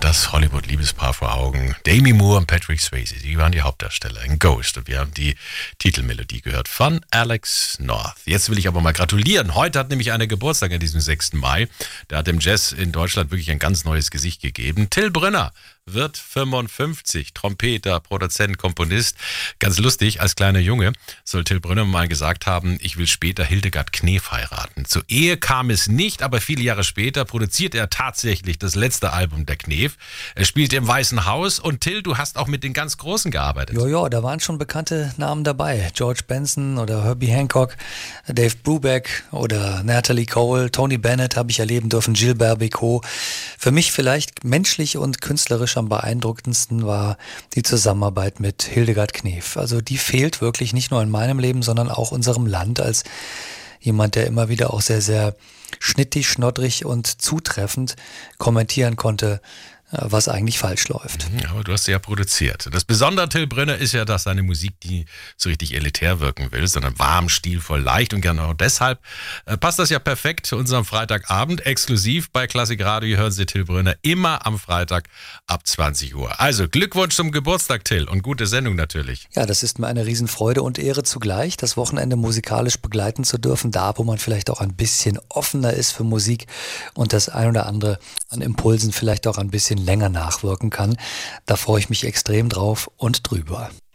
das Hollywood-Liebespaar vor Augen. Demi Moore und Patrick Swayze, die waren die Hauptdarsteller in Ghost. Und wir haben die Titelmelodie gehört von Alex North. Jetzt will ich aber mal gratulieren. Heute hat nämlich einer Geburtstag an diesem 6. Mai. Der hat dem Jazz in Deutschland wirklich ein ganz neues Gesicht gegeben. Till Brönner wird 55, Trompeter, Produzent, Komponist. Ganz lustig, als kleiner Junge soll Till Brönner mal gesagt haben, ich will später Hildegard Knef heiraten. Zur Ehe kam es nicht, aber viele Jahre später produziert er tatsächlich das letzte Album der Knef. Er spielt im Weißen Haus und Till, du hast auch mit den ganz Großen gearbeitet. Ja, da waren schon bekannte Namen dabei. George Benson oder Herbie Hancock, Dave Brubeck oder Natalie Cole, Tony Bennett habe ich erleben dürfen, Gilbert Bécaud. Für mich vielleicht menschlich und künstlerisch am beeindruckendsten war die Zusammenarbeit mit Hildegard Knef. Also die fehlt wirklich nicht nur in meinem Leben, sondern auch unserem Land als jemand, der immer wieder auch sehr, sehr schnittig, schnoddrig und zutreffend kommentieren konnte, was eigentlich falsch läuft. Aber du hast sie ja produziert. Das Besondere an Till Brönner ist ja, dass seine Musik nie so richtig elitär wirken will, sondern warm, stilvoll, leicht. Und genau deshalb passt das ja perfekt zu unserem Freitagabend. Exklusiv bei Klassik Radio hören Sie Till Brönner immer am Freitag ab 20 Uhr. Also Glückwunsch zum Geburtstag, Till, und gute Sendung natürlich. Ja, das ist mir eine Riesenfreude und Ehre zugleich, das Wochenende musikalisch begleiten zu dürfen, da wo man vielleicht auch ein bisschen offener ist für Musik und das ein oder andere an Impulsen vielleicht auch ein bisschen länger nachwirken kann. Da freue ich mich extrem drauf und drüber.